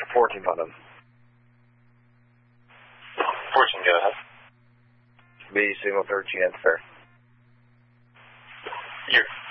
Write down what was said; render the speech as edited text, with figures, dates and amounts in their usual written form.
14 Putnam. 14, go ahead. B, signal 13 at the fair. You're